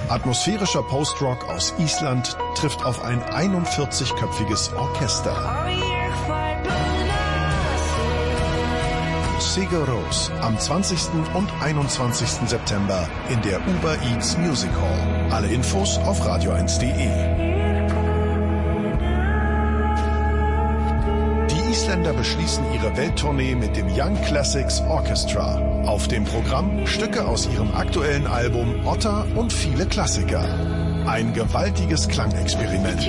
Atmosphärischer Post-Rock aus Island trifft auf ein 41-köpfiges Orchester. Sigur Rós am 20. und 21. September in der Uber Eats Music Hall. Alle Infos auf radio1.de. Die Isländer beschließen ihre Welttournee mit dem Young Classics Orchestra. Auf dem Programm Stücke aus ihrem aktuellen Album Otta und viele Klassiker. Ein gewaltiges Klangexperiment.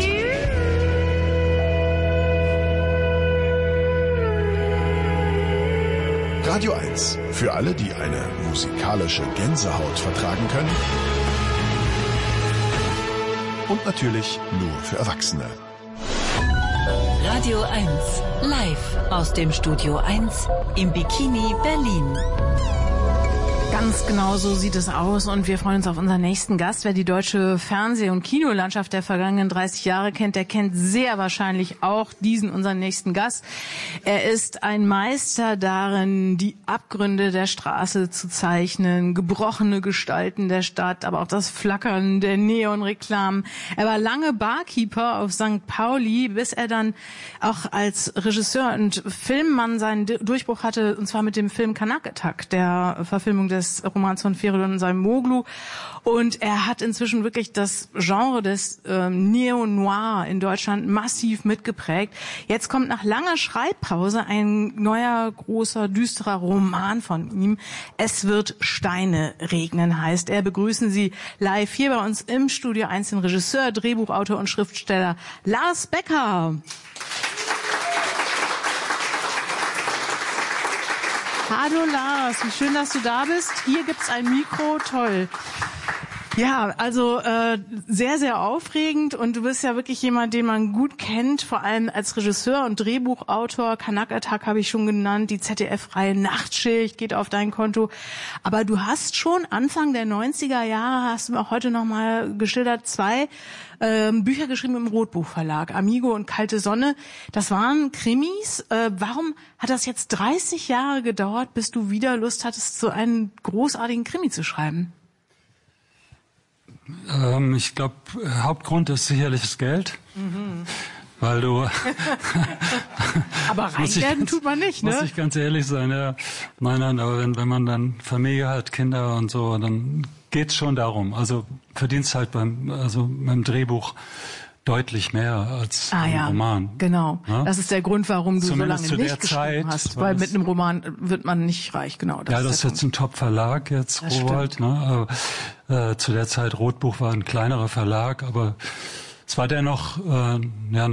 Radio 1. Für alle, die eine musikalische Gänsehaut vertragen können. Und natürlich nur für Erwachsene. Radio 1. Live aus dem Studio 1 im Bikini Berlin. Ganz genau so sieht es aus und wir freuen uns auf unseren nächsten Gast. Wer die deutsche Fernseh- und Kinolandschaft der vergangenen 30 Jahre kennt, der kennt sehr wahrscheinlich auch unseren nächsten Gast. Er ist ein Meister darin, die Abgründe der Straße zu zeichnen, gebrochene Gestalten der Stadt, aber auch das Flackern der Neonreklamen. Er war lange Barkeeper auf St. Pauli, bis er dann auch als Regisseur und Filmmann seinen Durchbruch hatte, und zwar mit dem Film Kanak Attack, der Verfilmung des Romans von Feridun Saymoğlu. Und er hat inzwischen wirklich das Genre des Neo-Noir in Deutschland massiv mitgeprägt. Jetzt kommt nach langer Schreibpause ein neuer, großer, düsterer Roman von ihm. Es wird Steine regnen, heißt er. Begrüßen Sie live hier bei uns im Studio 1 den Regisseur, Drehbuchautor und Schriftsteller Lars Becker. Hallo Lars, wie schön, dass du da bist. Hier gibt's ein Mikro, toll. Ja, also sehr, sehr aufregend und du bist ja wirklich jemand, den man gut kennt, vor allem als Regisseur und Drehbuchautor. Kanak Attack habe ich schon genannt, die ZDF-Reihe Nachtschicht geht auf dein Konto. Aber du hast schon Anfang der 90er Jahre, hast du mir auch heute nochmal geschildert, 2 Bücher geschrieben im Rotbuchverlag, Amigo und Kalte Sonne. Das waren Krimis. Warum hat das jetzt 30 Jahre gedauert, bis du wieder Lust hattest, so einen großartigen Krimi zu schreiben? Ich glaube, Hauptgrund ist sicherlich das Geld. Mhm. Weil du... Aber reich werden tut man nicht, ne? Muss ich ganz ehrlich sein, ja. Nein, aber wenn man dann Familie hat, Kinder und so, dann geht's schon darum. Also verdienst halt beim Drehbuch deutlich mehr als beim Roman. Genau. Ja? Das ist der Grund, warum du Zumindest so lange nicht geschrieben hast. Weil mit einem Roman wird man nicht reich, genau. Das ist jetzt ein Top-Verlag jetzt, Rowohlt. Ne? Zu der Zeit, Rotbuch war ein kleinerer Verlag, aber es war dennoch